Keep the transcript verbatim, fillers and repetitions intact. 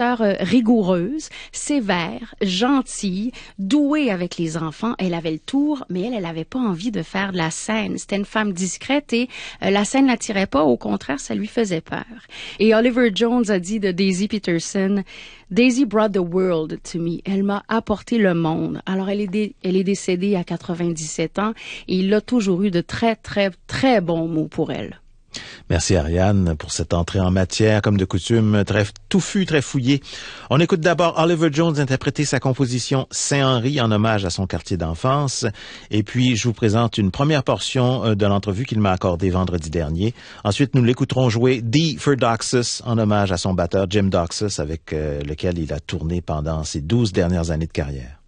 sœur euh, rigoureuse, sévère, gentille, douée avec les enfants. Elle avait le tour, mais elle, elle avait pas envie de faire de la scène. C'était une femme discrète et euh, la scène l'attirait pas. Au contraire, ça lui faisait peur. Et Oliver Jones a dit de Daisy Peterson, Daisy brought the world to me. Elle m'a apporté le monde. Alors, elle est, dé- elle est décédée à quatre-vingt-dix-sept ans et il a toujours eu de très, très, très bons mots pour elle. Merci Ariane pour cette entrée en matière, comme de coutume, très touffue, très fouillée. On écoute d'abord Oliver Jones interpréter sa composition Saint-Henri en hommage à son quartier d'enfance. Et puis, je vous présente une première portion de l'entrevue qu'il m'a accordée vendredi dernier. Ensuite, nous l'écouterons jouer D for Doxus en hommage à son batteur Jim Doxus avec euh, lequel il a tourné pendant ses douze dernières années de carrière.